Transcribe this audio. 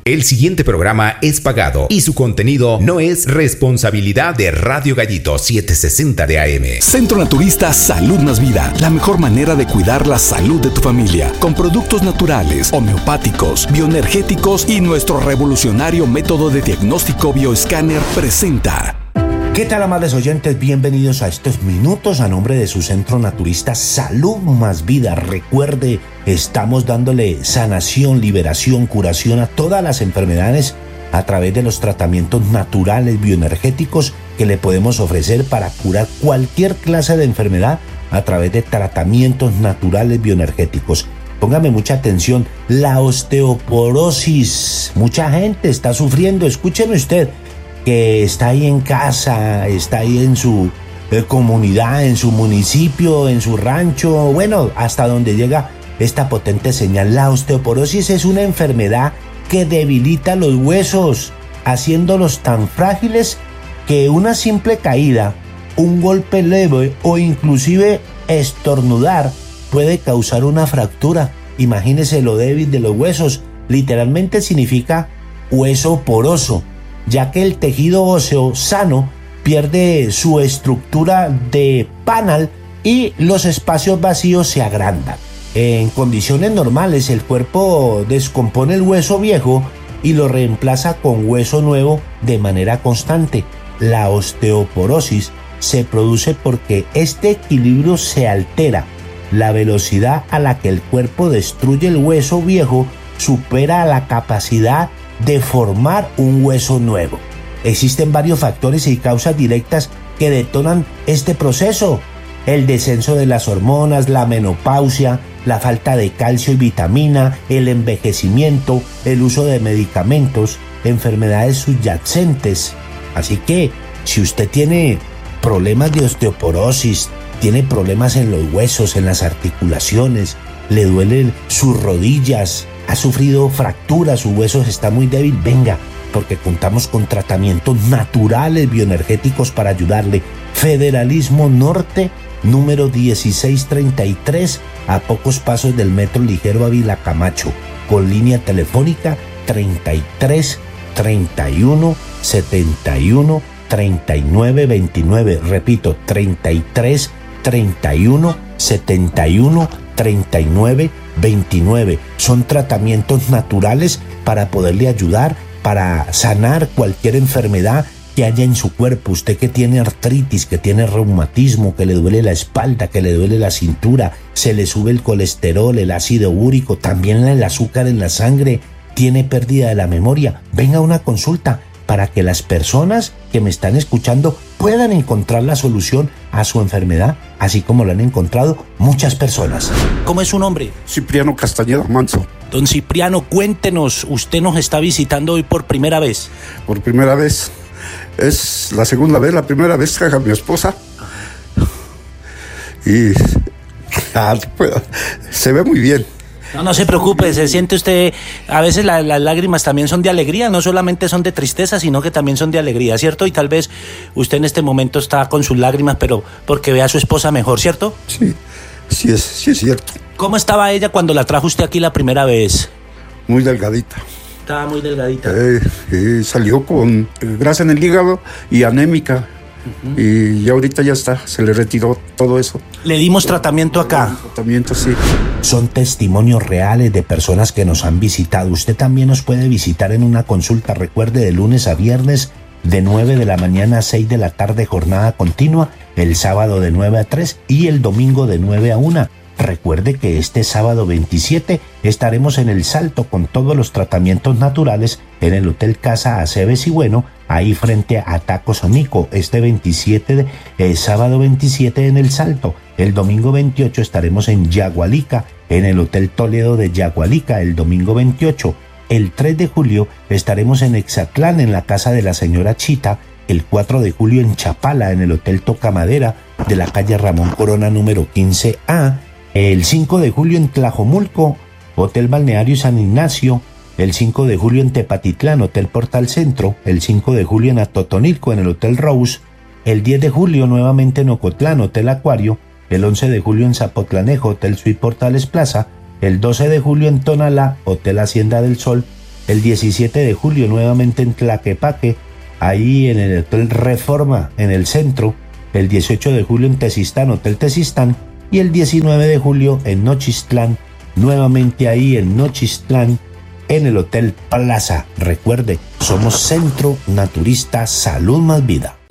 El siguiente programa es pagado y su contenido no es responsabilidad de Radio Gallito 760 de AM. Centro Naturista Salud Más Vida, la mejor manera de cuidar la salud de tu familia, con productos naturales, homeopáticos, bioenergéticos y nuestro revolucionario método de diagnóstico bioescáner presenta. ¿Qué tal, amables oyentes? Bienvenidos a estos minutos a nombre de su Centro Naturista Salud Más Vida. Recuerde, estamos dándole sanación, liberación, curación a todas las enfermedades a través de los tratamientos naturales bioenergéticos que le podemos ofrecer para curar cualquier clase de enfermedad a través de tratamientos naturales bioenergéticos. Póngame mucha atención, la osteoporosis. Mucha gente está sufriendo, escúcheme usted, que está ahí en casa, está ahí en su comunidad, en su municipio, en su rancho, bueno, hasta donde llega esta potente señal. La osteoporosis es una enfermedad que debilita los huesos, haciéndolos tan frágiles que una simple caída, un golpe leve o inclusive estornudar puede causar una fractura. Imagínese lo débil de los huesos. Literalmente significa hueso poroso, ya que el tejido óseo sano pierde su estructura de panal y los espacios vacíos se agrandan. En condiciones normales, el cuerpo descompone el hueso viejo y lo reemplaza con hueso nuevo de manera constante. La osteoporosis se produce porque este equilibrio se altera. La velocidad a la que el cuerpo destruye el hueso viejo supera la capacidad de formar un hueso nuevo. Existen varios factores y causas directas que detonan este proceso: el descenso de las hormonas, la menopausia, la falta de calcio y vitamina, el envejecimiento, el uso de medicamentos, enfermedades subyacentes. Así que, si usted tiene problemas de osteoporosis, tiene problemas en los huesos, en las articulaciones, le duelen sus rodillas, ha sufrido fracturas, sus huesos está muy débil, venga, porque contamos con tratamientos naturales bioenergéticos para ayudarle. Federalismo Norte, número 1633, a pocos pasos del Metro Ligero Ávila Camacho, con línea telefónica 33 31 71 39 29. Repito, 33 31 71 39 29. Son tratamientos naturales para poderle ayudar, para sanar cualquier enfermedad que haya en su cuerpo. Usted que tiene artritis, que tiene reumatismo, que le duele la espalda, que le duele la cintura, se le sube el colesterol, el ácido úrico, también el azúcar en la sangre, tiene pérdida de la memoria, venga a una consulta para que las personas que me están escuchando puedan encontrar la solución a su enfermedad, así como lo han encontrado muchas personas. ¿Cómo es su nombre? Cipriano Castañeda Manso. Don Cipriano, cuéntenos, usted nos está visitando hoy por primera vez. Por primera vez. Es la segunda vez, la primera vez traje a mi esposa. Y se ve muy bien. No se preocupe, se siente usted, a veces las lágrimas también son de alegría, no solamente son de tristeza, sino que también son de alegría, ¿cierto? Y tal vez usted en este momento está con sus lágrimas, pero porque ve a su esposa mejor, ¿cierto? Sí es cierto. ¿Cómo estaba ella cuando la trajo usted aquí la primera vez? Muy delgadita. Estaba muy delgadita. Salió con grasa en el hígado y anémica. Uh-huh. Y ahorita ya está, se le retiró todo eso. Le dimos tratamiento acá. Tratamiento, sí. Son testimonios reales de personas que nos han visitado. Usted también nos puede visitar en una consulta, recuerde, de lunes a viernes, de 9 de la mañana a 6 de la tarde, jornada continua, el sábado de 9 a 3 y el domingo de 9 a 1. Recuerde que este sábado 27 estaremos en El Salto con todos los tratamientos naturales en el Hotel Casa Aceves y Bueno, ahí frente a Taco Sonico. Este 27 sábado 27 en El Salto. El domingo 28 estaremos en Yagualica, en el Hotel Toledo de Yagualica, el domingo 28. El 3 de julio estaremos en Exatlán, en la casa de la señora Chita. El 4 de julio en Chapala, en el Hotel Tocamadera de la calle Ramón Corona número 15A. El 5 de julio en Tlajomulco, Hotel Balneario San Ignacio. El 5 de julio en Tepatitlán, Hotel Portal Centro. El 5 de julio en Atotonilco, en el Hotel Rose. El 10 de julio nuevamente en Ocotlán, Hotel Acuario. El 11 de julio en Zapotlanejo, Hotel Suite Portales Plaza. El 12 de julio en Tonalá, Hotel Hacienda del Sol. El 17 de julio nuevamente en Tlaquepaque, ahí en el Hotel Reforma, en el centro. El 18 de julio en Tezistán, Hotel Tezistán. Y el 19 de julio en Nochistlán, nuevamente ahí en Nochistlán, en el Hotel Plaza. Recuerde, somos Centro Naturista Salud Más Vida.